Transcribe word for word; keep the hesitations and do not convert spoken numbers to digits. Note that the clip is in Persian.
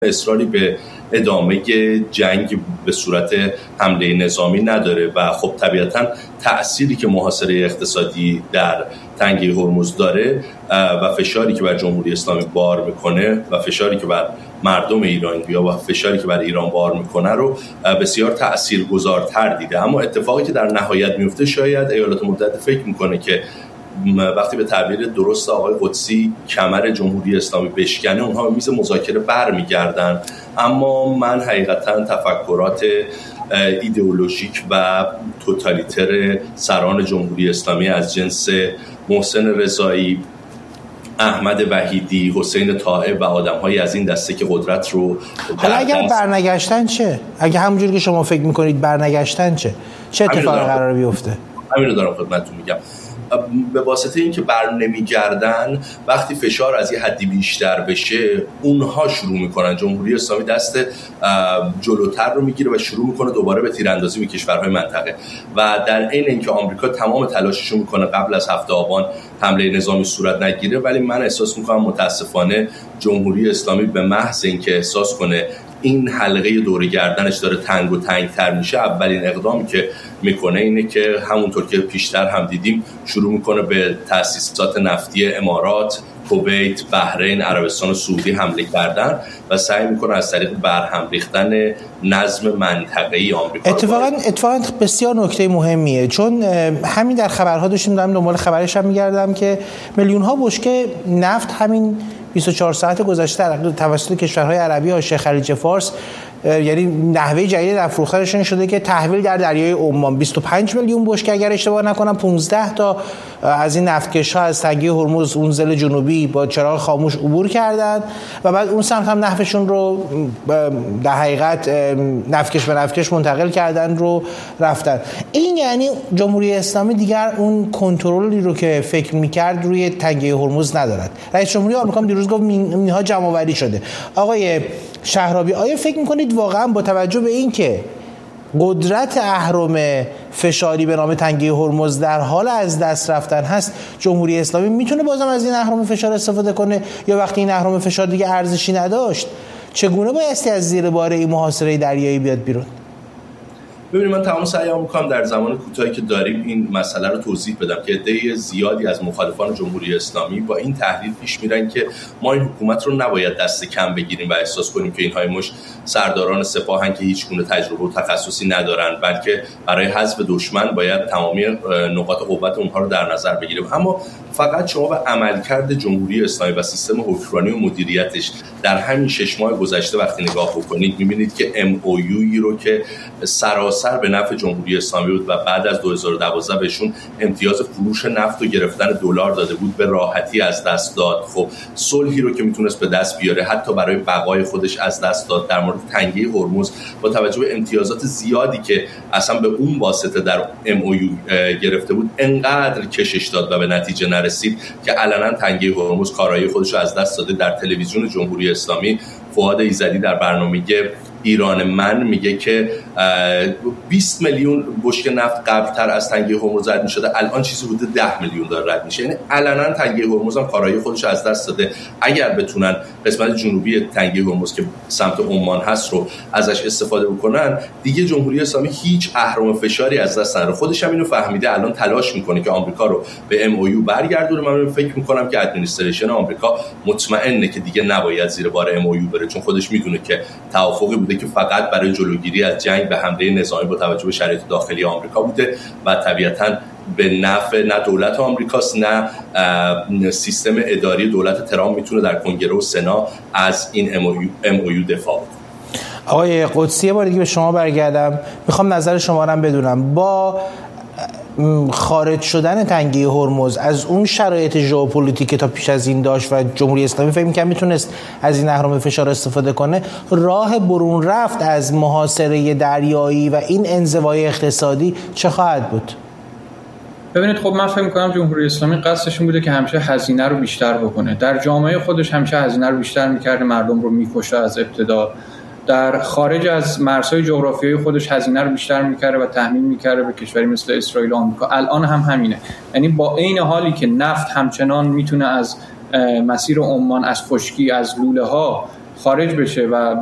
اصراری به ادامه جنگ به صورت حمله نظامی نداره و خب طبیعتاً تأثیری که محاصره اقتصادی در تنگه هرمز داره و فشاری که بر جمهوری اسلامی بار میکنه و فشاری که بر مردم ایران و فشاری که بر ایران بار میکنه رو بسیار تأثیرگذارتر دیده. اما اتفاقی که در نهایت میفته شاید ایالات متحده فکر میکنه که وقتی به تعبیر درست آقای قدسی کمر جمهوری اسلامی بشکنه اونها به میز مذاکره برمیگردن. اما من حقیقتا تفکرات ایدئولوژیک و توتالیتر سران جمهوری اسلامی از جنس محسن رضایی، احمد وحیدی، حسین طائب و آدم‌های از این دسته که قدرت رو حالا اگر برنگشتن چه؟ اگه همونجوری که شما فکر می‌کنید برنگشتن چه؟ چه اتفاقی قرار بیفته؟ همین رو دارم خدمتتون میگم. به واسطه اینکه بر نمیگردن، وقتی فشار از یه حدی بیشتر بشه اونها شروع میکنن، جمهوری اسلامی دست جلوتر رو میگیره و شروع میکنه دوباره به تیراندازی به کشورهای منطقه و در عین اینکه آمریکا تمام تلاشش رو میکنه قبل از هفته آبان حمله نظامی صورت نگیره، ولی من احساس میکنم متاسفانه جمهوری اسلامی به محض اینکه احساس کنه این حلقه دور گردنش داره تنگ و تنگتر میشه، اولین اقدامی که میکنه اینه که همونطور که پیشتر هم دیدیم شروع میکنه به تأسیسات نفتی امارات، کویت، بحرین، عربستان و سعودی حمله کردن و سعی میکنه از طریق برهم ریختن نظم منطقه‌ای آمریکا. اتفاقا اتفاقا بسیار نکته مهمیه، چون همین در خبرها داشتیم، دارم دنبال خبرش هم میگردم که میلیون ها بشکه نفت همین بیست و چهار ساعت گذشته توسط کشورهای عربی حاشیه خلیج فارس، یعنی نحوه جدید افروختنشون شده که تحویل در دریای عمان بیست و پنج میلیون بشکه اگر اشتباه نکنم پانزده تا از این نفتکش‌ها از تنگه هرمز اون ضلع جنوبی با چراغ خاموش عبور کردند و بعد اون سمت هم نفتشون رو در حقیقت نفتکش به نفتکش منتقل کردن رو رفتن. این یعنی جمهوری اسلامی دیگر اون کنترلی رو که فکر می‌کرد روی تنگه هرمز ندارد. رئیس جمهوری آمریکا دیروز گفت مین‌ها جمع‌آوری شده. آقای شهرابی، آیا فکر می‌کنید واقعا با توجه به این که قدرت اهرم فشاری به نام تنگه هرمز در حال از دست رفتن هست، جمهوری اسلامی میتونه بازم از این اهرم فشار استفاده کنه، یا وقتی این اهرم فشار دیگه ارزشی نداشت چگونه بایستی از زیر بار این محاصره دریایی بیاد بیرون؟ ببینید، من تمام سعیام می‌کنم در زمان کوتاهی که داریم این مسئله رو توضیح بدم که عده زیادی از مخالفان جمهوری اسلامی با این تحلیل پیش میرن که ما این حکومت رو نباید دست کم بگیریم و احساس کنیم که اینهای مش سرداران سپاهن که هیچ گونه تجربه و تخصصی ندارن، بلکه برای حذف دشمن باید تمامی نقاط قوت اونها رو در نظر بگیریم. اما فقط شما به عملکرد جمهوری اسلامی و سیستم حکمرانی و مدیریتش در همین شش ماه گذشته وقتی نگاه بکنید، می‌بینید که ام او یو رو که سراسر به نفع جمهوری اسلامی بود و بعد از دو هزار و دوازده بهشون امتیاز فروش نفت و گرفتن دلار داده بود، به راحتی از دست داد. خب صلحی رو که میتونست به دست بیاره حتی برای بقای خودش از دست داد. در مورد تنگه هرمز با توجه به امتیازات زیادی که اصلا به اون واسطه در ام او یو گرفته بود انقدر کشش داد و به نتیجه نرسید که علنا تنگه هرمز کارایی خودش رو از دست داده. در تلویزیون جمهوری اسلامی فؤاد ایزدی در برنامه ایران من میگه که بیست میلیون بشکه نفت قبلتر از تنگه هرمز رد میشده، الان چیزی حدود ده میلیون داره رد میشه. یعنی علنا تنگه هرمز هم کارایی خودش از دست داده. اگر بتونن قسمت جنوبی تنگه هرمز که سمت عمان هست رو ازش استفاده بکنن، دیگه جمهوری اسلامی هیچ اهرم فشاری از دست نره. خودش هم اینو فهمیده، الان تلاش میکنه که آمریکا رو به ام او یو برگردونه. من فکر میکنم که ادمنستریشن آمریکا مطمئنه که دیگه نباید زیر بار ام او یو بره، چون خودش میدونه که توافقی بوده که فقط برای جلوگیری از جنگ به حمله نظامی با توجه به شرایط داخلی آمریکا بوده و طبیعتاً به نفع نه دولت آمریکاست نه سیستم اداری دولت ترامپ میتونه در کنگره و سنا از این ام او یو دفاع کنه. آقای قدسی، یه بار دیگه به شما برگردم، میخوام نظر شما رو هم بدونم. با خارج شدن تنگه هرمز از اون شرایط ژئوپلیتیک که تا پیش از این داشت و جمهوری اسلامی فکر می‌کنه میتونست از این اهرم فشار استفاده کنه، راه برون رفت از محاصره دریایی و این انزوای اقتصادی چه خواهد بود؟ ببینید، خب من فکر می‌کنم جمهوری اسلامی قصدش این بوده که همیشه هزینه رو بیشتر بکنه. در جامعه خودش همیشه هزینه رو بیشتر می‌کرده، مردم رو می‌کشته از ابتدا. در خارج از مرزهای جغرافیایی خودش هزینه رو بیشتر می‌کرده و تحمیل می‌کرده به کشوری مثل اسرائیل و آمریکا. الان هم همینه. یعنی با عین حالی که نفت همچنان میتونه از مسیر عمان، از خشکی، از لوله‌ها خارج بشه و